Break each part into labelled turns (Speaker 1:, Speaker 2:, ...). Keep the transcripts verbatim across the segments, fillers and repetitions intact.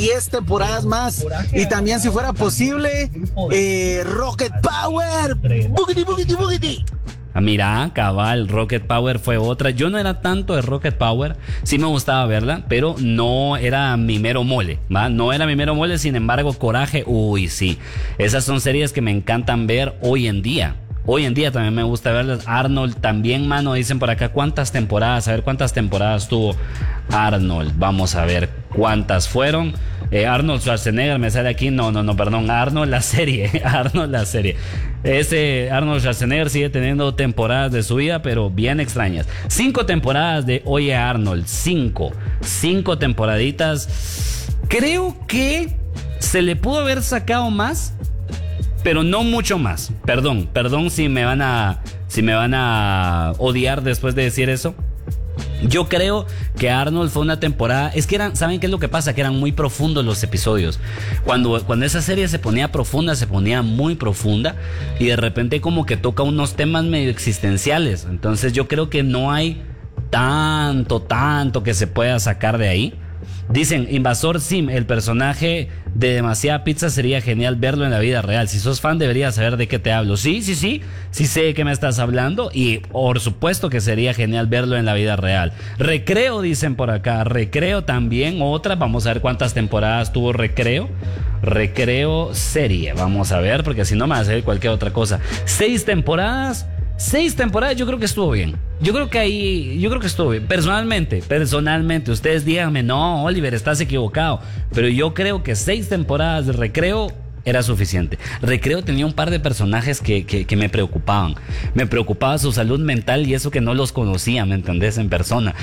Speaker 1: diez temporadas más. Y también, si fuera posible, eh, Rocket Power. Boogity, boogity, boogity.
Speaker 2: Ah, mira, cabal, Rocket Power fue otra. Yo no era tanto de Rocket Power, sí me gustaba verla, pero no era mi mero mole, ¿va? No era mi mero mole, sin embargo, Coraje, uy, sí. Esas son series que me encantan ver hoy en día. Hoy en día también me gusta verlas. Arnold también, mano, dicen por acá cuántas temporadas, a ver cuántas temporadas tuvo Arnold. Vamos a ver cuántas fueron. Eh, Arnold Schwarzenegger me sale aquí, no, no, no, perdón, Arnold la serie, Arnold la serie. Ese Arnold Schwarzenegger sigue teniendo temporadas de su vida, pero bien extrañas. Cinco temporadas de Oye Arnold, cinco, cinco temporaditas. Creo que se le pudo haber sacado más, pero no mucho más. Perdón, perdón si me van a, si me van a odiar después de decir eso. Yo creo que Arnold fue una temporada. Es que eran, ¿saben qué es lo que pasa? Que eran muy profundos los episodios. Cuando, cuando esa serie se ponía profunda, se ponía muy profunda. Y de repente como que toca unos temas medio existenciales. Entonces yo creo que no hay tanto, tanto que se pueda sacar de ahí. Dicen, Invasor Sim, el personaje de Demasiada Pizza, sería genial verlo en la vida real. Si sos fan deberías saber de qué te hablo. Sí, sí, sí, sí sé de qué me estás hablando. Y por supuesto que sería genial verlo en la vida real. Recreo, dicen por acá. Recreo también, otra. Vamos a ver cuántas temporadas tuvo Recreo. Recreo serie, vamos a ver, porque si no me va a hacer cualquier otra cosa. Seis temporadas. Seis temporadas, yo creo que estuvo bien. Yo creo que ahí, yo creo que estuvo bien. Personalmente, personalmente, ustedes díganme, no, Oliver, estás equivocado. Pero yo creo que seis temporadas de Recreo era suficiente. Recreo tenía un par de personajes que, que, que me preocupaban. Me preocupaba su salud mental y eso que no los conocía, ¿me entendés? En persona.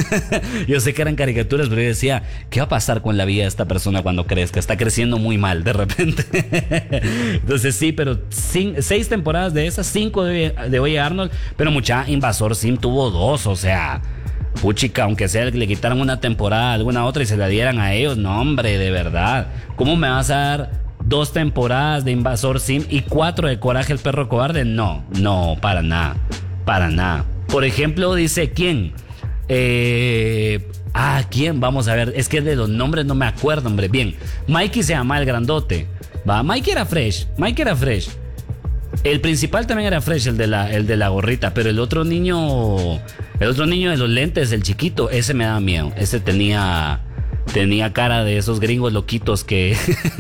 Speaker 2: Yo sé que eran caricaturas, pero yo decía, ¿qué va a pasar con la vida de esta persona cuando crezca? Está creciendo muy mal de repente. Entonces sí, pero sin, seis temporadas de esas, cinco de, de Oye Arnold, pero mucha Invasor Sim tuvo dos, o sea... Puchica, aunque sea que le quitaran una temporada, alguna otra y se la dieran a ellos, no hombre, de verdad. ¿Cómo me vas a dar dos temporadas de Invasor Sim y cuatro de Coraje el perro cobarde? No, no, para nada, para nada. Por ejemplo, dice, ¿quién? Eh... Ah, ¿quién? Vamos a ver, es que de los nombres no me acuerdo, hombre. Bien, Mikey se llama el grandote, va, Mikey era fresh, Mikey era fresh. El principal también era fresh, el de la, el de la gorrita, pero el otro niño, el otro niño de los lentes, el chiquito, ese me daba miedo. Ese tenía, tenía cara de esos gringos loquitos que,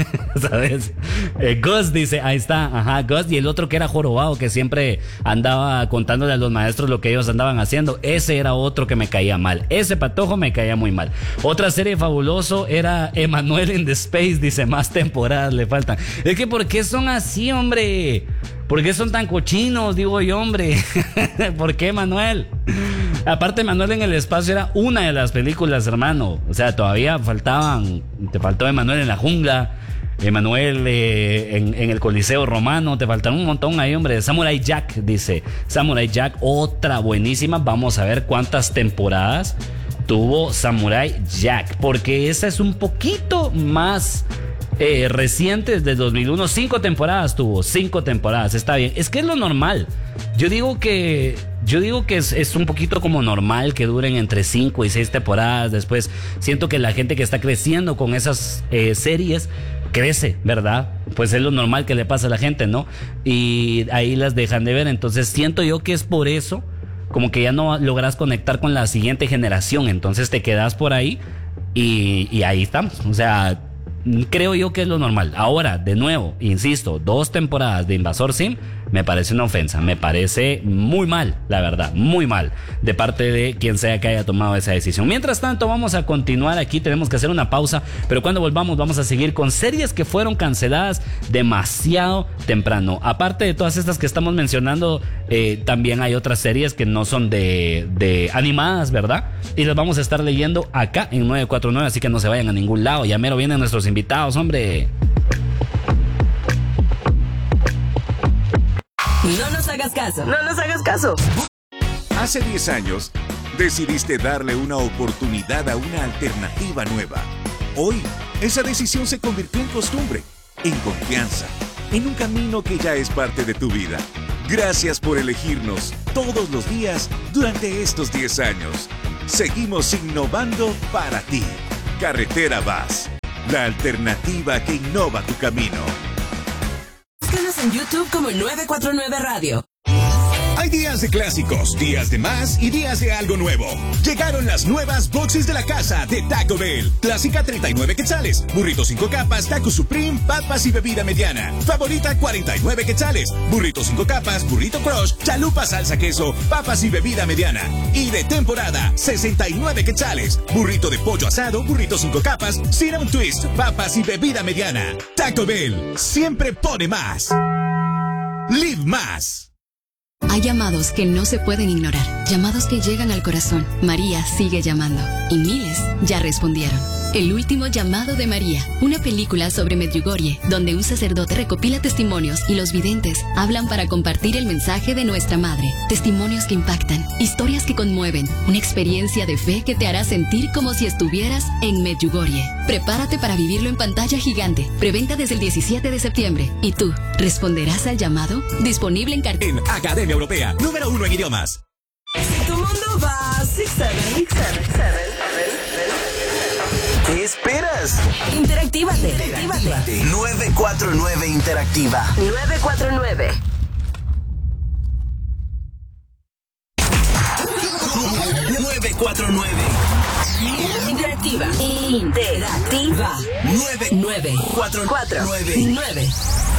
Speaker 2: ¿sabes? Eh, Gus dice, ahí está, ajá, Gus. Y el otro que era jorobado, que siempre andaba contándole a los maestros lo que ellos andaban haciendo. Ese era otro que me caía mal. Ese patojo me caía muy mal. Otra serie fabuloso era Emanuel in the Space, dice, más temporadas le faltan. Es que, ¿por qué son así, hombre? ¿Por qué son tan cochinos? Digo yo, hombre. ¿Por qué, Manuel? Aparte, Manuel en el espacio era una de las películas, hermano. O sea, todavía faltaban. Te faltó Emanuel en la jungla, Emanuel eh, en, en el Coliseo Romano. Te faltaron un montón ahí, hombre. Samurai Jack, dice. Samurai Jack, otra buenísima. Vamos a ver cuántas temporadas tuvo Samurai Jack, porque esa es un poquito más... Eh, recientes del dos mil uno, cinco temporadas tuvo, cinco temporadas, está bien, es que es lo normal. Yo digo que, yo digo que es, es un poquito como normal que duren entre cinco y seis temporadas. Después siento que la gente que está creciendo con esas eh, series crece, ¿verdad? Pues es lo normal que le pasa a la gente, ¿no? Y ahí las dejan de ver, entonces siento yo que es por eso, como que ya no logras conectar con la siguiente generación, entonces te quedas por ahí y, y ahí estamos, o sea... Creo yo que es lo normal. Ahora, de nuevo, insisto, dos temporadas de Invasor Sim me parece una ofensa, me parece muy mal, la verdad, muy mal, de parte de quien sea que haya tomado esa decisión. Mientras tanto, vamos a continuar aquí, tenemos que hacer una pausa, pero cuando volvamos vamos a seguir con series que fueron canceladas demasiado temprano. Aparte de todas estas que estamos mencionando, eh, también hay otras series que no son de, de animadas, ¿verdad? Y las vamos a estar leyendo acá en nueve cuatro nueve, así que no se vayan a ningún lado, ya mero vienen nuestros invitados, hombre.
Speaker 3: No nos hagas caso. No nos hagas caso.
Speaker 4: Hace diez años, decidiste darle una oportunidad a una alternativa nueva. Hoy, esa decisión se convirtió en costumbre, en confianza, en un camino que ya es parte de tu vida. Gracias por elegirnos todos los días durante estos diez años. Seguimos innovando para ti. Carretera Vas. la alternativa que innova tu camino.
Speaker 3: Búscanos en YouTube como nueve cuatro nueve Radio.
Speaker 5: Hay días de clásicos, días de más y días de algo nuevo. Llegaron las nuevas boxes de la casa de Taco Bell. Clásica treinta y nueve quetzales, burrito cinco capas, taco supreme, papas y bebida mediana. Favorita cuarenta y nueve quetzales, burrito cinco capas, burrito crush, chalupa salsa queso, papas y bebida mediana. Y de temporada, sesenta y nueve quetzales, burrito de pollo asado, burrito cinco capas, cinnamon twist, papas y bebida mediana. Taco Bell, siempre pone más. Live más.
Speaker 6: Hay llamados que no se pueden ignorar, llamados que llegan al corazón. María sigue llamando y miles ya respondieron. El último llamado de María, una película sobre Medjugorje, donde un sacerdote recopila testimonios y los videntes hablan para compartir el mensaje de nuestra madre. Testimonios que impactan, historias que conmueven, una experiencia de fe que te hará sentir como si estuvieras en Medjugorje. Prepárate para vivirlo en pantalla gigante. Preventa desde el diecisiete de septiembre. ¿Y tú, responderás al llamado? Disponible en cartel.
Speaker 5: En Academia Europea, número uno en idiomas.
Speaker 3: Si tu mundo va six seven,
Speaker 1: ¿Qué esperas?
Speaker 3: Interactívate. Interactívate.
Speaker 1: nueve cuatro nueve Interactiva.
Speaker 3: nueve cuatro nueve.
Speaker 1: nueve cuatro nueve.
Speaker 3: Interactiva. Interactiva.
Speaker 1: nueve
Speaker 3: nueve cuatro
Speaker 1: cuatro nueve.
Speaker 3: nueve.